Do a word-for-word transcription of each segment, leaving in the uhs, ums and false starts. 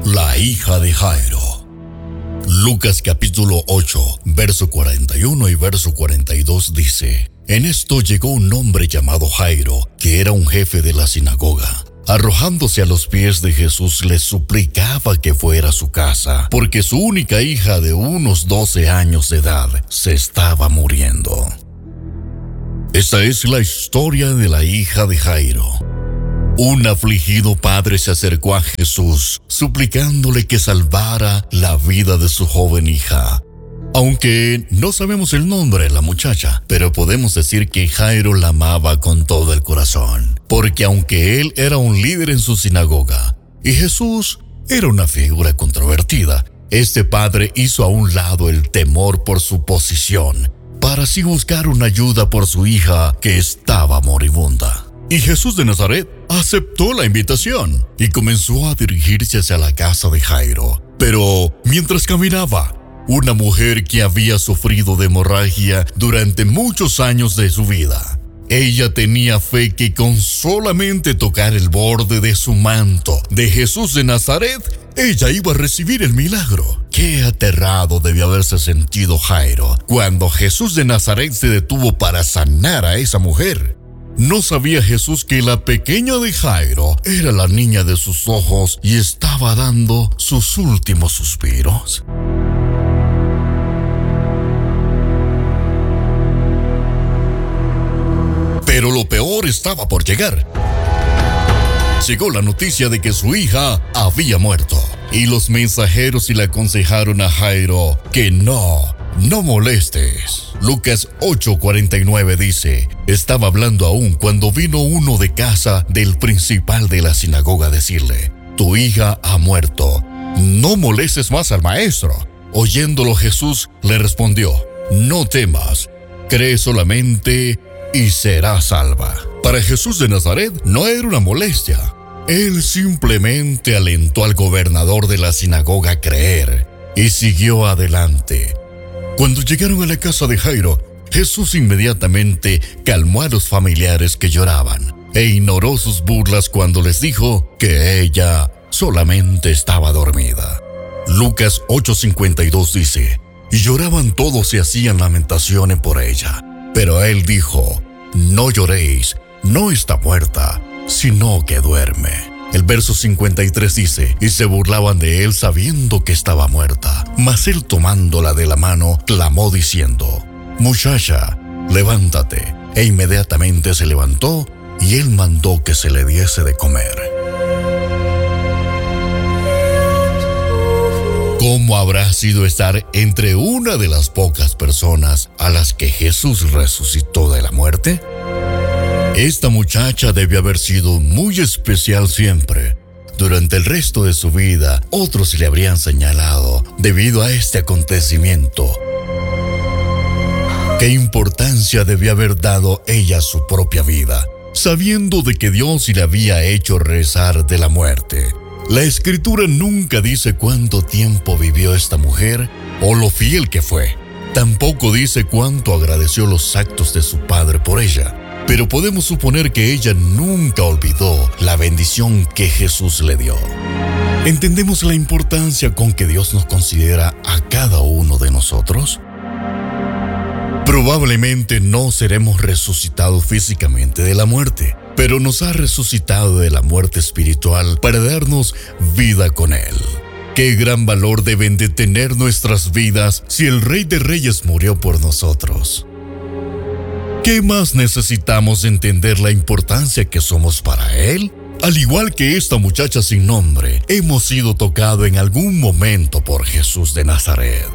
La hija de Jairo. Lucas capítulo ocho, verso cuarenta y uno y verso cuarenta y dos dice: En esto llegó un hombre llamado Jairo, que era un jefe de la sinagoga. Arrojándose a los pies de Jesús, le suplicaba que fuera a su casa, porque su única hija de unos doce años de edad se estaba muriendo. Esta es la historia de la hija de Jairo. Un afligido padre se acercó a Jesús, suplicándole que salvara la vida de su joven hija. Aunque no sabemos el nombre de la muchacha, pero podemos decir que Jairo la amaba con todo el corazón, porque aunque él era un líder en su sinagoga y Jesús era una figura controvertida, este padre hizo a un lado el temor por su posición, para así buscar una ayuda por su hija que estaba moribunda. Y Jesús de Nazaret aceptó la invitación y comenzó a dirigirse hacia la casa de Jairo. Pero mientras caminaba, una mujer que había sufrido de hemorragia durante muchos años de su vida, ella tenía fe que con solamente tocar el borde de su manto de Jesús de Nazaret, ella iba a recibir el milagro. Qué aterrado debió haberse sentido Jairo cuando Jesús de Nazaret se detuvo para sanar a esa mujer. No sabía Jesús que la pequeña de Jairo era la niña de sus ojos y estaba dando sus últimos suspiros. Pero lo peor estaba por llegar. Llegó la noticia de que su hija había muerto, y los mensajeros le aconsejaron a Jairo que no, no molestes. Lucas ocho cuarenta y nueve dice: Estaba hablando aún cuando vino uno de casa del principal de la sinagoga a decirle: Tu hija ha muerto, no molestes más al maestro. Oyéndolo Jesús le respondió: No temas, cree solamente y será salva. Para Jesús de Nazaret no era una molestia. Él simplemente alentó al gobernador de la sinagoga a creer y siguió adelante. Cuando llegaron a la casa de Jairo, Jesús inmediatamente calmó a los familiares que lloraban e ignoró sus burlas cuando les dijo que ella solamente estaba dormida. Lucas ocho cincuenta y dos dice: Y lloraban todos y hacían lamentaciones por ella. Pero él dijo: No lloréis, no está muerta, sino que duerme. El verso cincuenta y tres dice: Y se burlaban de él sabiendo que estaba muerta. Mas él tomándola de la mano, clamó diciendo: Muchacha, levántate. E inmediatamente se levantó, y él mandó que se le diese de comer. ¿Cómo habrá sido estar entre una de las pocas personas a las que Jesús resucitó de la muerte? Esta muchacha debió haber sido muy especial siempre. Durante el resto de su vida, otros le habrían señalado debido a este acontecimiento. ¿Qué importancia debió haber dado ella a su propia vida, sabiendo de que Dios le había hecho rezar de la muerte? La Escritura nunca dice cuánto tiempo vivió esta mujer o lo fiel que fue. Tampoco dice cuánto agradeció los actos de su padre por ella. Pero podemos suponer que ella nunca olvidó la bendición que Jesús le dio. ¿Entendemos la importancia con que Dios nos considera a cada uno de nosotros? Probablemente no seremos resucitados físicamente de la muerte, pero nos ha resucitado de la muerte espiritual para darnos vida con Él. Qué gran valor deben de tener nuestras vidas si el Rey de Reyes murió por nosotros. ¿Qué más necesitamos entender la importancia que somos para Él? Al igual que esta muchacha sin nombre, hemos sido tocados en algún momento por Jesús de Nazaret.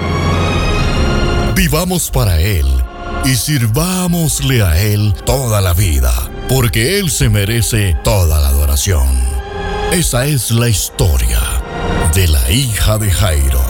Vivamos para Él y sirvámosle a Él toda la vida, porque Él se merece toda la adoración. Esa es la historia de la hija de Jairo.